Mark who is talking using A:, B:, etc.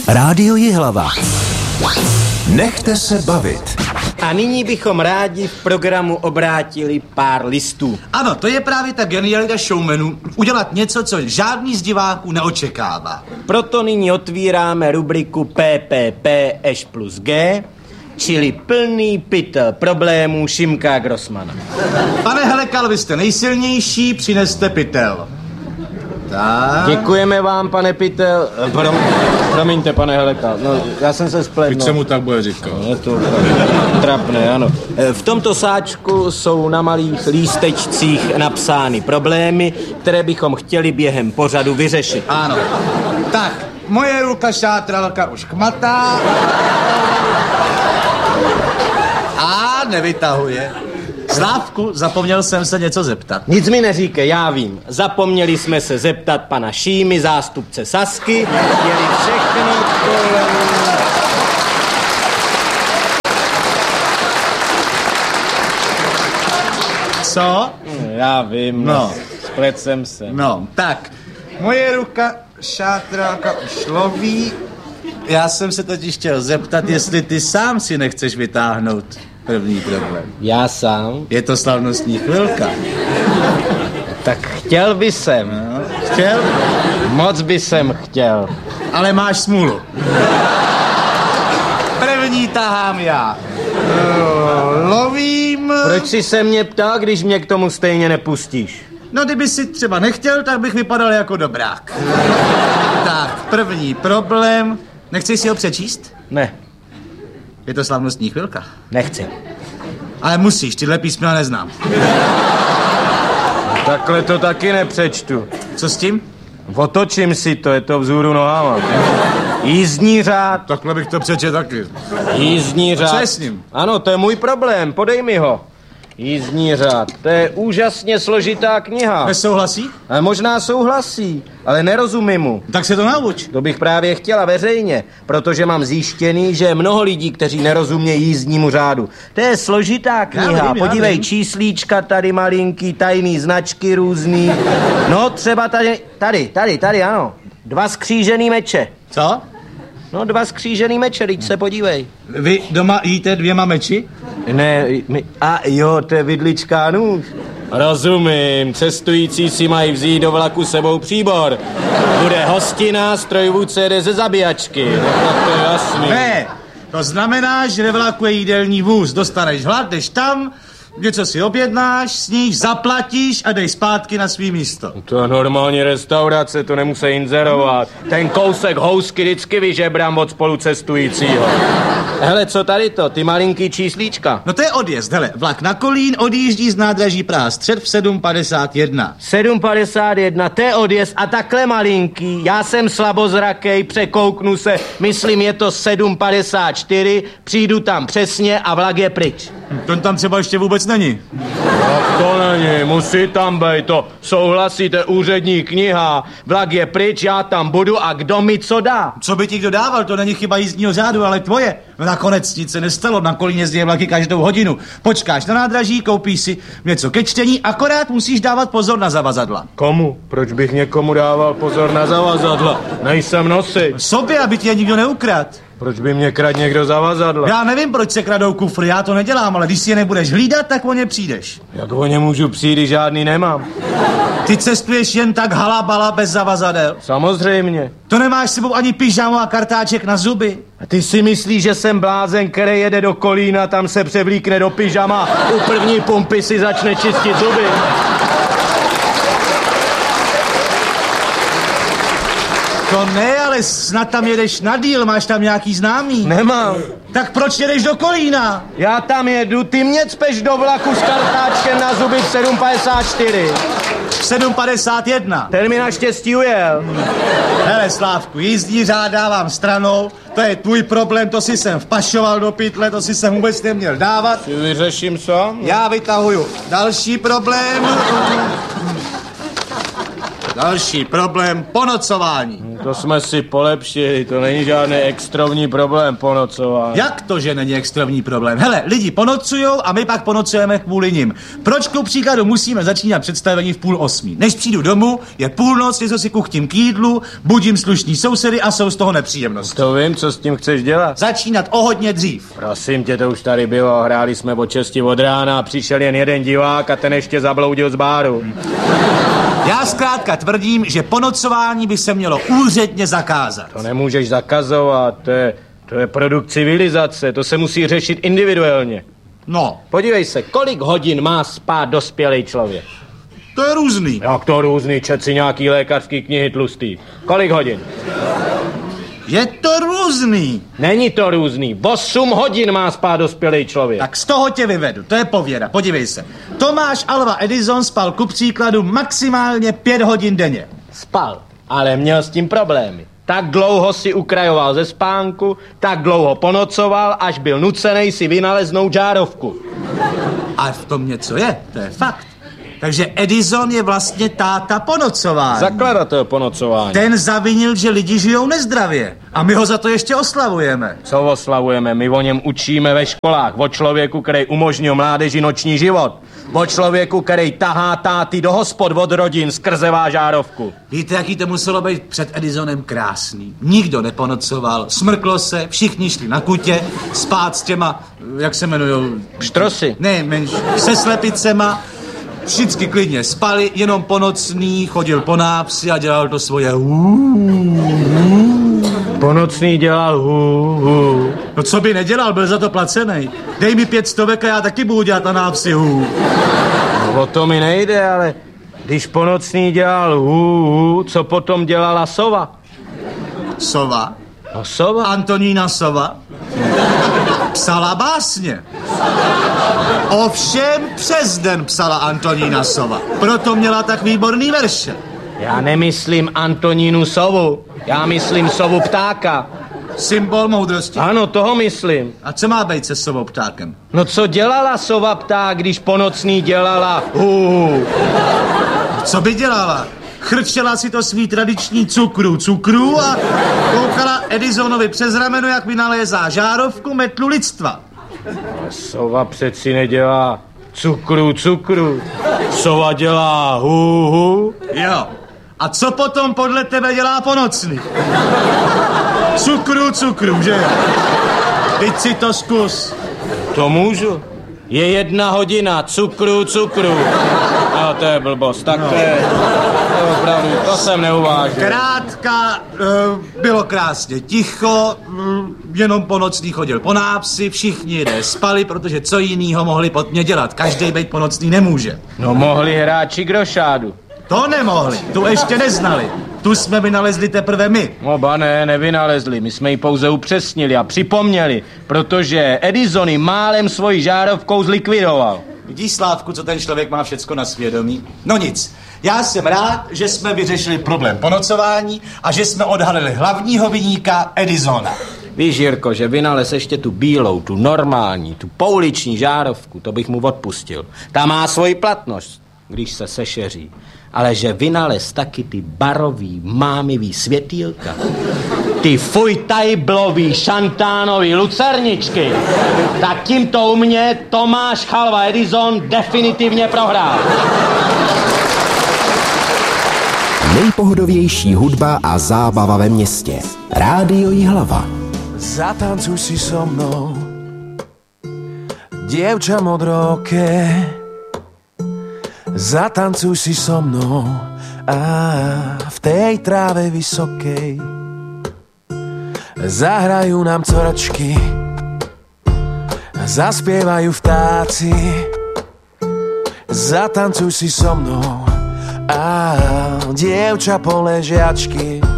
A: Rádio Jihlava. Nechte se bavit.
B: A nyní bychom rádi v programu obrátili pár listů.
C: Ano, to je právě ta genialita showmanů, udělat něco, co žádný z diváků neočekává.
B: Proto nyní otvíráme rubriku PPP Š plus G, čili plný pytel problémů Šimka Grossmana.
C: Pane Helekal, vy jste nejsilnější, přineste pytel. Tak.
B: Děkujeme vám, pane pytel. Promiňte, pane Helekal. No, já jsem se spletl.
C: Víš, co mu tak bude říkat?
B: Je to trapné, ano. V tomto sáčku jsou na malých lístečcích napsány problémy, které bychom chtěli během pořadu vyřešit.
C: Ano. Tak, moje ruka šátralka už chmatá. A nevytahuje. Slávku, zapomněl jsem se něco zeptat.
B: Nic mi neříkej, já vím. Zapomněli jsme se zeptat pana Šímy, zástupce Sasky. Měli všechno kolem...
C: Co?
B: Já vím, no. Splet jsem se.
C: No, tak, moje ruka šátralka už loví. Já jsem se totiž chtěl zeptat, jestli ty sám si nechceš vytáhnout první problém.
B: Já sám?
C: Je to slavnostní chvilka.
B: Tak chtěl by jsem.
C: No, chtěl?
B: Moc by jsem chtěl.
C: Ale máš smůlu. První tahám já. Lovím.
B: Proč jsi se mě ptal, když mě k tomu stejně nepustíš?
C: No, kdyby si třeba nechtěl, tak bych vypadal jako dobrák. Tak, první problém. Nechceš si ho přečíst?
B: Ne.
C: Je to slavnostní chvilka.
B: Nechci.
C: Ale musíš, tyhle písmena neznám.
B: Takhle to taky nepřečtu.
C: Co s tím?
B: Otočím si to, je to vzhůru nohama. Jízdní řád.
C: Takhle bych to přečet taky.
B: Jízdní řád.
C: Co je s ním?
B: Ano, to je můj problém, podej mi ho. Jízdní řád, to je úžasně složitá kniha.
C: Nesouhlasí?
B: Možná souhlasí, ale nerozumím mu.
C: Tak se to nauč.
B: To bych právě chtěla veřejně, protože mám zjištěný, že je mnoho lidí, kteří nerozumějí jízdnímu řádu. To je složitá kniha, podívej, číslíčka tady malinký, tajný značky různý. No třeba tady, ano. 2 skřížený meče.
C: Co?
B: No 2 skřížený meče, teď se podívej.
C: Vy doma jíte 2 meči?
B: Ne, to je vidlička a nůž. Rozumím, cestující si mají vzít do vlaku sebou příbor. Bude hostina, strojvůdce jde ze zabíjačky. No, tak to je jasný.
C: Ne, to znamená, že ve vlaku je jídelní vůz. Dostaneš hlad, jdeš tam, něco si objednáš, sníš, zaplatíš a jdeš zpátky na svý místo.
B: To je normální restaurace, to nemusí inzerovat. Ten kousek housky vždycky vyžebrám od spolucestujícího. Hele, co tady to, ty malinký číslíčka?
C: No to je odjezd, hele, vlak na Kolín odjíždí z nádraží Praha Střed v 7:51.
B: 7:51, to je odjezd a takhle malinký, já jsem slabozrakej, překouknu se, myslím je to 7:54, přijdu tam přesně a vlak je pryč.
C: To tam třeba ještě vůbec není.
B: Tak to není, musí tam být, to souhlasíte, úřední kniha, vlak je pryč, já tam budu a kdo mi co dá?
C: Co by ti kdo dával, to není chyba jízdního řádu, ale tvoje. No nakonec nic se nestalo, na Kolíně jezdí vlaky každou hodinu. Počkáš na nádraží, koupíš si něco ke čtení, akorát musíš dávat pozor na zavazadla.
B: Komu? Proč bych někomu dával pozor na zavazadla? Nejsem nosič.
C: Sobě, aby ti je nikdo neukradl.
B: Proč by mě kradl někdo zavazadla?
C: Já nevím, proč se kradou kufry, já to nedělám, ale když si je nebudeš hlídat, tak o ně přijdeš.
B: Jak o ně můžu přijít, žádný nemám?
C: Ty cestuješ jen tak halabala bez zavazadel?
B: Samozřejmě.
C: To nemáš s sebou ani pyžamo a kartáček na zuby?
B: A ty si myslíš, že jsem blázen, který jede do Kolína, tam se převlíkne do pyžama, u první pumpy si začne čistit zuby?
C: To ne, ale snad tam jedeš na díl, máš tam nějaký známý.
B: Nemám.
C: Tak proč jedeš do Kolína?
B: Já tam jedu, ty mě cpeš do vlaku s kartáčkem na zuby v 7:54.
C: 7:51.
B: Ten mi naštěstí ujel.
C: Hele, Slávku, jízdní řád dávám stranou, to je tvůj problém, to si jsem vpašoval do pytle, to si jsem vůbec neměl dávat.
B: Si vyřeším sám?
C: Já vytahuju další problém. Další problém, ponocování.
B: To jsme si polepšili, to není žádný extrémní problém ponocování.
C: Jak to, že není extrémní problém? Hele, lidi ponocujou a my pak ponocujeme kvůli nim. Proč ku příkladu musíme začínat představení v 7:30? Než přijdu domů, je půlnoc, něco si kuchtím k jídlu, budím slušní sousedy a jsou z toho nepříjemnosti.
B: To vím, co s tím chceš dělat.
C: Začínat o hodně dřív.
B: Prosím tě, to už tady bylo, hráli jsme od 6 od rána a přišel jen jeden divák a ten ještě zabloudil z báru.
C: Já zkrátka tvrdím, že ponocování by se mělo úředně zakázat.
B: To nemůžeš zakazovat, to je produkt civilizace, to se musí řešit individuálně.
C: No.
B: Podívej se, kolik hodin má spát dospělý člověk?
C: To je různý.
B: Jak to různý, čet si nějaký lékařský knihy tlustý. Kolik hodin?
C: Je to různý.
B: Není to různý, 8 hodin má spát dospělý člověk.
C: Tak z toho tě vyvedu, to je pověda, podívej se. Thomas Alva Edison spal ku příkladu maximálně 5 hodin denně.
B: Spal, ale měl s tím problémy. Tak dlouho si ukrajoval ze spánku, tak dlouho ponocoval, až byl nucenej si vynaleznout žárovku.
C: A v tom něco je, to je fakt. Takže Edison je vlastně táta ponocování.
B: Zakladatel ponocování.
C: Ten zavinil, že lidi žijou nezdravě. A my ho za to ještě oslavujeme.
B: Co oslavujeme? My o něm učíme ve školách. O člověku, který umožnil mládeži noční život. O člověku, který tahá táty do hospod od rodin skrze žárovku.
C: Víte, jaký to muselo být před Edisonem krásný? Nikdo neponocoval, smrklo se, všichni šli na kutě, spát s těma, jak se jmenujou?
B: Štrosy.
C: Ne, se slepicema. Všichni klidně spali, jenom po nocný chodil po nápsi a dělal to svoje
B: Po nocný dělal
C: No co by nedělal, byl za to placený. Dej mi 500 a já taky budu dělat na nápsi
B: No, o to mi nejde, ale když po nocný dělal co potom dělala sova?
C: Sova?
B: No sova.
C: Antonína Sova psala básně. Ovšem přes den psala Antonína Sova. Proto měla tak výborný verše.
B: Já nemyslím Antonínu sovu. Já myslím sovu ptáka.
C: Symbol moudrosti.
B: Ano, toho myslím.
C: A co má být se sovou ptákem?
B: No co dělala sova pták, když po nocný dělala
C: Co by dělala? Chrčela si to svý tradiční cukru a koukala Edisonovi přes rameno, jak vynalézá žárovku metlu lidstva.
B: Sova přeci nedělá cukru. Sova dělá
C: Jo. A co potom podle tebe dělá po nocný? Cukru, že jo? Teď si to zkus.
B: To můžu. Je 1 hodina, cukru. No, to je blbost, tak no. To je opravdu, to jsem neuvážil.
C: Krátka, bylo krásně ticho, jenom po nocný chodil po nápsi, všichni lidé spali, protože co jinýho mohli pod mě dělat, každej bejt po nocný nemůže.
B: No mohli hráči grošádu.
C: To nemohli, tu ještě neznali. Tu jsme vynalezli teprve my.
B: Oba nevynalezli, my jsme ji pouze upřesnili a připomněli, protože Edison ji málem svojí žárovkou zlikvidoval.
C: Vidíš, Slávku, co ten člověk má všecko na svědomí? No nic, já jsem rád, že jsme vyřešili problém ponocování a že jsme odhalili hlavního viníka Edisona.
B: Víš, Jirko, že vynalez ještě tu bílou, tu normální, tu pouliční žárovku, to bych mu odpustil. Ta má svoji platnost, když se sešeří. Ale že vynalez taky ty barový, mámivý světýlka, ty fujtajblový, šantánový lucerničky, tak tímto u mě Tomáš Chalva Edison definitivně prohrál.
A: Nejpohodovější hudba a zábava ve městě. Rádio Jihlava.
D: Zatancuj si so mnou, dievča modroké. Zatancuj si so mnou a v tej tráve vysokej zahrajú nám coračky, zaspievajú vtáci. Zatancuj si so mnou a dievča poležiačky.